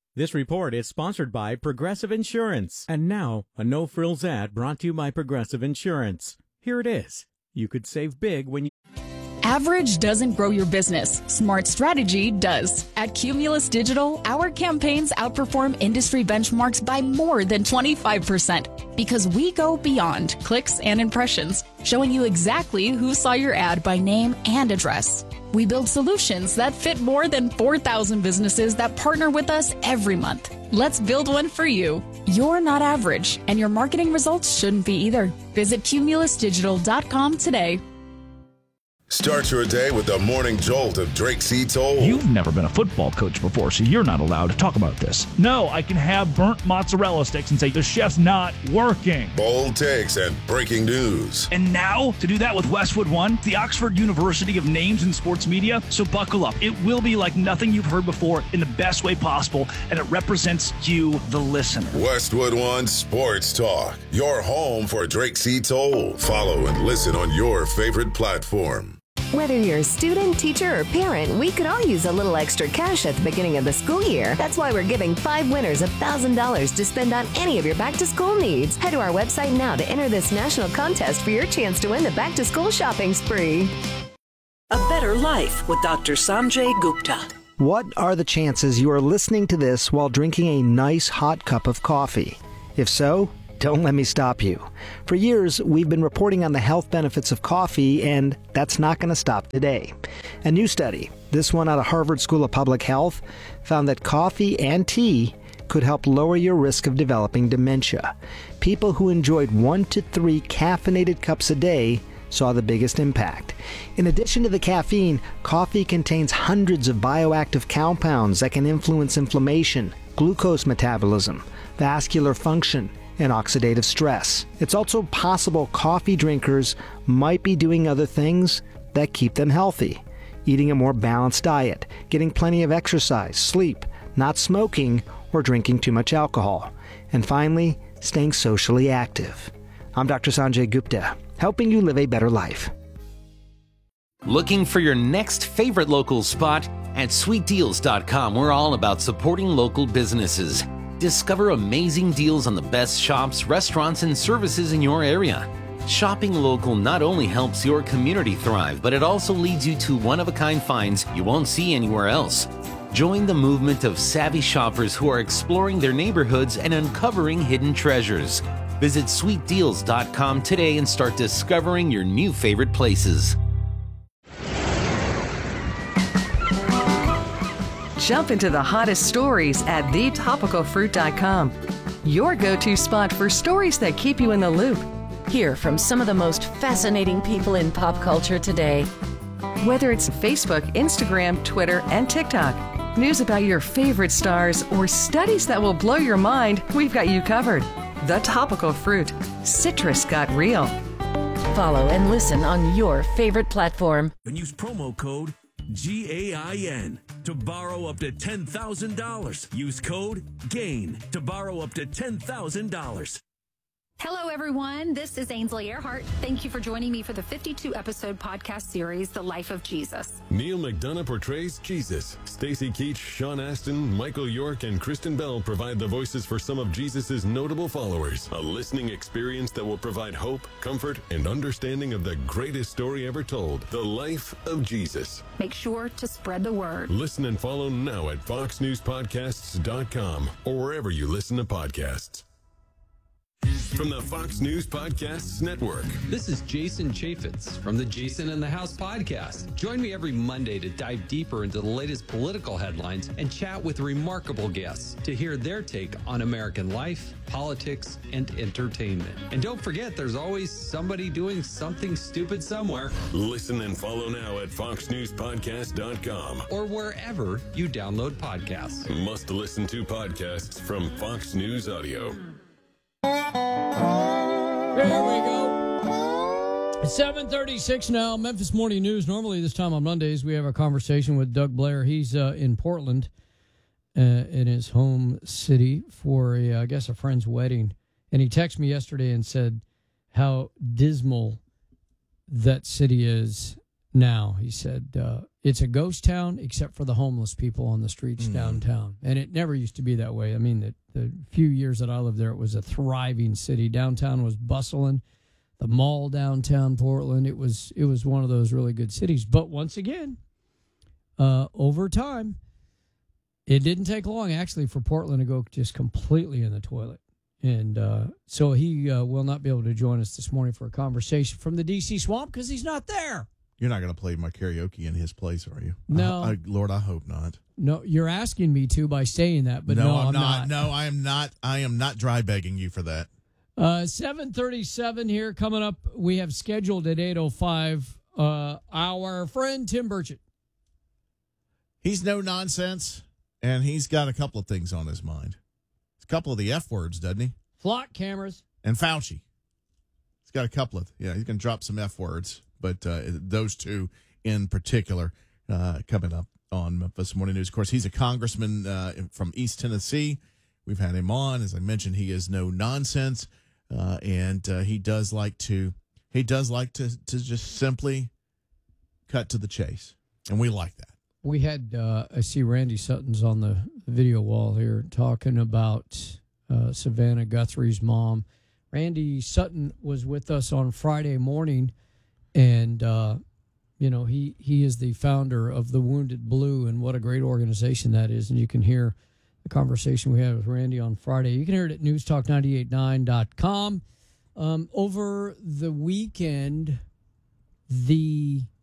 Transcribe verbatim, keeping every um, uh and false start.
This report is sponsored by Progressive Insurance. And now, a no-frills ad brought to you by Progressive Insurance. Here it is. You could save big when you... Average doesn't grow your business. Smart strategy does. At Cumulus Digital, our campaigns outperform industry benchmarks by more than twenty-five percent because we go beyond clicks and impressions, showing you exactly who saw your ad by name and address. We build solutions that fit more than four thousand businesses that partner with us every month. Let's build one for you. You're not average, and your marketing results shouldn't be either. Visit cumulus digital dot com today. Start your day with the morning jolt of Drake C. Toll. You've never been a football coach before, so you're not allowed to talk about this. No, I can have burnt mozzarella sticks and say the chef's not working. Bold takes and breaking news. And now, to do that with Westwood One, the Oxford University of Names in Sports Media. So buckle up. It will be like nothing you've heard before in the best way possible, and it represents you, the listener. Westwood One Sports Talk, your home for Drake C. Toll. Follow and listen on your favorite platform. Whether you're a student, teacher, or parent, we could all use a little extra cash at the beginning of the school year. That's why we're giving five winners one thousand dollars to spend on any of your back-to-school needs. Head to our website now to enter this national contest for your chance to win the back-to-school shopping spree. A Better Life with Doctor Sanjay Gupta. What are the chances you are listening to this while drinking a nice hot cup of coffee? If so, don't let me stop you. For years, we've been reporting on the health benefits of coffee, and that's not going to stop today. A new study, this one out of Harvard School of Public Health, found that coffee and tea could help lower your risk of developing dementia. People who enjoyed one to three caffeinated cups a day saw the biggest impact. In addition to the caffeine, coffee contains hundreds of bioactive compounds that can influence inflammation, glucose metabolism, vascular function, and oxidative stress. It's also possible coffee drinkers might be doing other things that keep them healthy. Eating a more balanced diet, getting plenty of exercise, sleep, not smoking, or drinking too much alcohol. And finally, staying socially active. I'm Doctor Sanjay Gupta, helping you live a better life. Looking for your next favorite local spot? At sweet deals dot com, we're all about supporting local businesses. Discover amazing deals on the best shops, restaurants, and services in your area. Shopping local not only helps your community thrive, but it also leads you to one-of-a-kind finds you won't see anywhere else. Join the movement of savvy shoppers who are exploring their neighborhoods and uncovering hidden treasures. Visit sweet deals dot com today and start discovering your new favorite places. Jump into the hottest stories at the topical fruit dot com. Your go-to spot for stories that keep you in the loop. Hear from some of the most fascinating people in pop culture today. Whether it's Facebook, Instagram, Twitter, and TikTok, news about your favorite stars, or studies that will blow your mind, we've got you covered. The Topical Fruit. Citrus got real. Follow and listen on your favorite platform. And use promo code G A I N to borrow up to ten thousand dollars. Use code GAIN to borrow up to ten thousand dollars. Hello, everyone. This is Ainsley Earhart. Thank you for joining me for the fifty-two episode podcast series, The Life of Jesus. Neil McDonough portrays Jesus. Stacy Keach, Sean Astin, Michael York, and Kristen Bell provide the voices for some of Jesus's notable followers. A listening experience that will provide hope, comfort, and understanding of the greatest story ever told, The Life of Jesus. Make sure to spread the word. Listen and follow now at fox news podcasts dot com or wherever you listen to podcasts. From the Fox News Podcasts Network. This is Jason Chaffetz from the Jason in the House podcast. Join me every Monday to dive deeper into the latest political headlines and chat with remarkable guests to hear their take on American life, politics, and entertainment. And don't forget, there's always somebody doing something stupid somewhere. Listen and follow now at fox news podcast dot com or wherever you download podcasts. Must listen to podcasts from Fox News Audio. There we go. seven thirty-six now, Memphis Morning News. Normally this time on Mondays, we have a conversation with Doug Blair. He's uh, in Portland, uh, in his home city for, a, I guess, a friend's wedding. And he texted me yesterday and said how dismal that city is now. He said uh, it's a ghost town except for the homeless people on the streets mm. downtown. And it never used to be that way. I mean, the, the few years that I lived there, it was a thriving city. Downtown was bustling. The mall downtown Portland, it was it was one of those really good cities. But once again, uh, over time, it didn't take long, actually, for Portland to go just completely in the toilet. And uh, so he uh, will not be able to join us this morning for a conversation from the D C Swamp because he's not there. You're not going to play my karaoke in his place, are you? No. I, I, Lord, I hope not. No, you're asking me to by saying that, but no, no I'm, I'm not. not. No, I am not. I am not dry begging you for that. Uh, seven thirty-seven here coming up. We have scheduled at eight oh five uh, our friend Tim Burchett. He's no nonsense, and he's got a couple of things on his mind. A couple of the F words, doesn't he? Flock cameras. And Fauci. He's got a couple of, yeah, he's going to drop some F words, but uh, those two in particular uh, coming up on Memphis Morning News. Of course, he's a congressman uh, from East Tennessee. We've had him on. As I mentioned, he is no nonsense. Uh, and uh, he does like to he does like to, to just simply cut to the chase, and we like that. We had uh, I see Randy Sutton's on the video wall here talking about uh, Savannah Guthrie's mom. Randy Sutton was with us on Friday morning, and uh, you know he he is the founder of the Wounded Blue, and what a great organization that is. And you can hear the conversation we had with Randy on Friday. You can hear it at news talk nine eight nine dot com. Um, over the weekend, the